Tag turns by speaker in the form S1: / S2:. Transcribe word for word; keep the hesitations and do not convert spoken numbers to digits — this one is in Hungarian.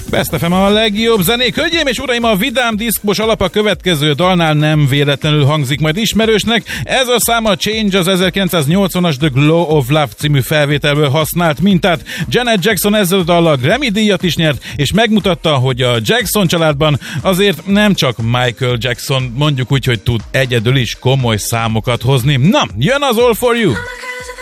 S1: Best ef em a legjobb zenék. Hölgyeim és uraim, a vidám diszkos alap a következő dalnál nem véletlenül hangzik majd ismerősnek. Ez a szám a Change az ezerkilencszáznyolcvanas The Glow of Love című felvételből használt mintát. Janet Jackson ezzel a dallal Grammy díjat is nyert, és megmutatta, hogy a Jackson családban azért nem csak Michael Jackson, mondjuk úgy, hogy tud egyedül is komoly számokat hozni. Na, jön az All For You!